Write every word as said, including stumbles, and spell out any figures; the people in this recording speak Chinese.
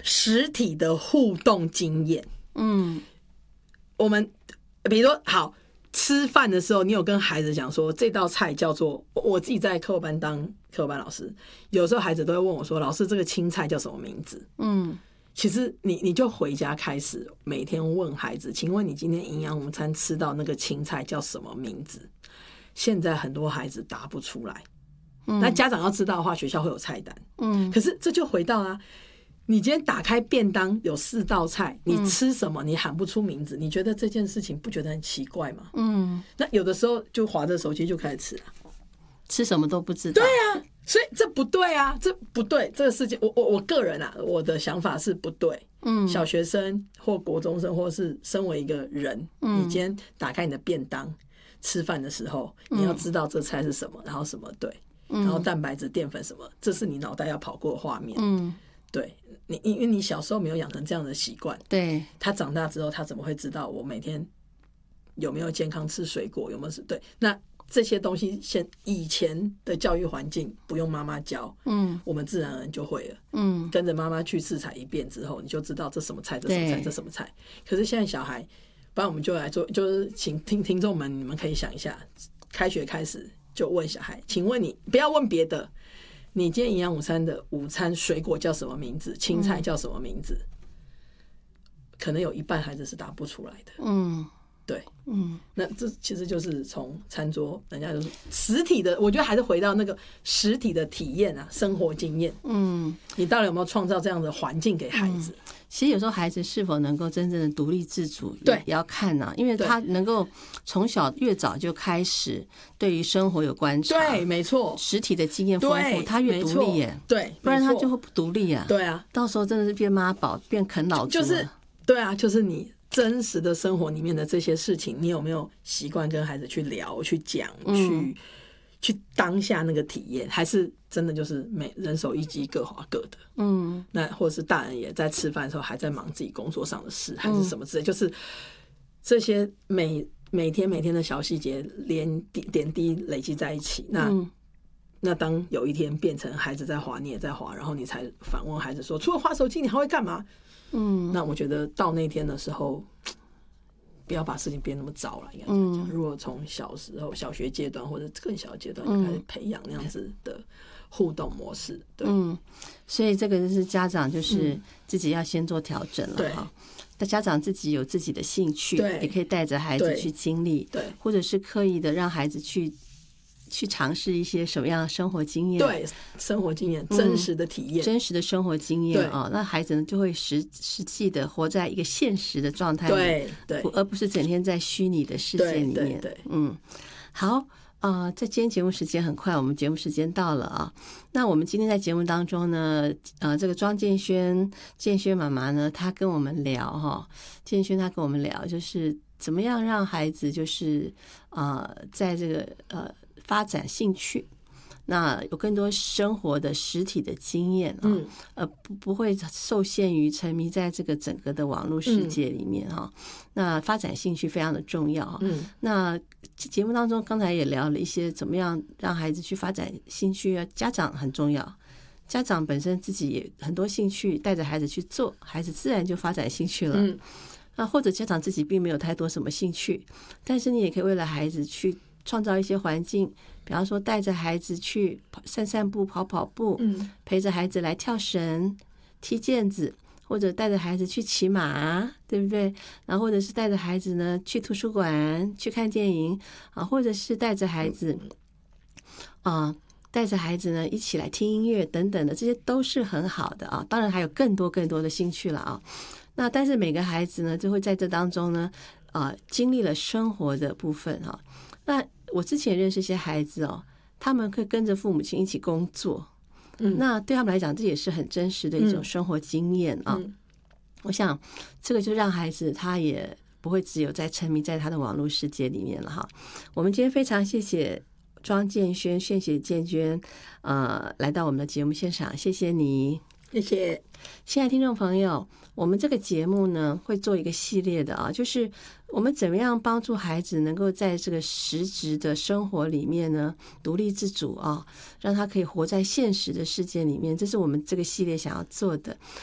实体的互动经验。 嗯， 我们比如说好吃饭的时候，你有跟孩子讲说这道菜叫做，我自己在课后班当课后班老师，有时候孩子都会问我说，老师这个青菜叫什么名字？嗯，其实你你就回家开始每天问孩子，请问你今天营养午餐吃到那个青菜叫什么名字？现在很多孩子答不出来，嗯，那家长要知道的话，学校会有菜单，嗯，可是这就回到啊，你今天打开便当有四道菜，你吃什么你喊不出名字，你觉得这件事情不觉得很奇怪吗？嗯，那有的时候就滑着手机就开始吃了， 吃什么都不知道。 对啊，所以这不对啊，这不对，这个事情我我我个人啊，我的想法是不对。嗯，小学生或国中生，或是身为一个人，嗯，你今天打开你的便当吃饭的时候，你要知道这菜是什么，然后什么对，然后蛋白质、淀粉什么，这是你脑袋要跑过的画面。嗯。对你，因为你小时候没有养成这样的习惯， 对， 他长大之后，他怎么会知道我每天有没有健康吃水果，有没有是对？那这些东西，现以前的教育环境不用妈妈教，嗯，我们自然而然就会了，嗯，跟着妈妈去试采一遍之后，你就知道这什么菜，这什么菜，这什么菜。可是现在小孩，不然我们就来做，就是请听听众们，你们可以想一下，开学开始就问小孩，请问你不要问别的。你今天营养午餐的午餐水果叫什么名字？青菜叫什么名字？嗯、可能有一半孩子是答不出来的。嗯，对，嗯，那这其实就是从餐桌，人家就是实体的，我觉得还是回到那个实体的体验啊，生活经验。嗯，你到底有没有创造这样的环境给孩子？嗯， 其实有时候孩子是否能够真正的独立自主，对，也要看啊，因为他能够从小越早就开始对于生活有观察， 对，没错， 实体的经验丰富，他越独立耶， 对， 不然他就会不独立啊， 对啊， 到时候真的是变妈宝，变啃老族， 就是对啊，就是你真实的生活里面的这些事情，你有没有习惯跟孩子去聊、去讲、嗯、去去当下那个体验，还是真的就是每人手一机各划各的？嗯，那或者是大人也在吃饭的时候还在忙自己工作上的事，还是什么之类，嗯、就是这些每每天每天的小细节连点滴累积在一起，那、嗯、那当有一天变成孩子在滑，你也在滑，然后你才反问孩子说，除了滑手机你还会干嘛？嗯，那我觉得到那天的时候，不要把事情变那么糟了，应该这样讲。如果从小时候小学阶段或者更小的阶段就开始培养那样子的互动模式，对， 嗯，所以这个就是家长就是自己要先做调整了哈。那家长自己有自己的兴趣，也可以带着孩子去经历，对，或者是刻意的让孩子去。去尝试一些什么样的生活经验？ 对，生活经验，真实的体验， 嗯、真实的生活经验啊、哦，那孩子呢就会实实际的活在一个现实的状态里， 对对， 而不是整天在虚拟的世界里面。 对对对， 嗯，好。呃，在今天节目时间很快，我们节目时间到了啊。那我们今天在节目当中呢，呃，这个庄建轩建轩妈妈呢，她跟我们聊哈，建轩她跟我们聊，就是怎么样让孩子就是呃，在这个呃发展兴趣。那有更多生活的实体的经验啊，嗯、呃不不会受限于沉迷在这个整个的网络世界里面哈、嗯。那发展兴趣非常的重要。嗯，那节目当中刚才也聊了一些怎么样让孩子去发展兴趣啊，家长很重要，家长本身自己也很多兴趣，带着孩子去做，孩子自然就发展兴趣了。嗯，啊或者家长自己并没有太多什么兴趣，但是你也可以为了孩子去创造一些环境。比方说带着孩子去散散步跑跑步、嗯、陪着孩子来跳绳踢毽子，或者带着孩子去骑马，对不对？然后或者是带着孩子呢去图书馆去看电影啊，或者是带着孩子啊带着孩子呢一起来听音乐等等的，这些都是很好的啊。当然还有更多更多的兴趣了啊。那但是每个孩子呢就会在这当中呢啊经历了生活的部分啊。那我之前认识一些孩子哦，他们会跟着父母亲一起工作，嗯，那对他们来讲，这也是很真实的一种生活经验啊。嗯、我想这个就让孩子他也不会只有在沉迷在他的网络世界里面了哈。我们今天非常谢谢庄建轩、谢谢建娟，呃，来到我们的节目现场，谢谢你， 谢谢。 亲爱的听众朋友，我们这个节目呢会做一个系列的啊，就是我们怎么样帮助孩子能够在这个实质的生活里面呢独立自主啊，让他可以活在现实的世界里面，这是我们这个系列想要做的。